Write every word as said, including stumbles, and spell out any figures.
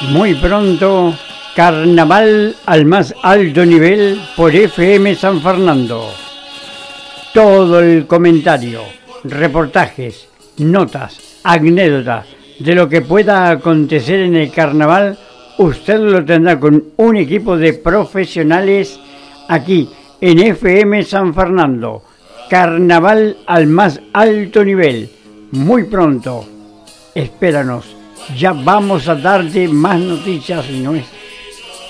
Muy pronto, carnaval al más alto nivel por F M San Fernando. Todo el comentario, reportajes, notas, anécdotas de lo que pueda acontecer en el carnaval, usted lo tendrá con un equipo de profesionales aquí en F M San Fernando. Carnaval al más alto nivel. Muy pronto. Espéranos. Ya vamos a darte más noticias nuestras.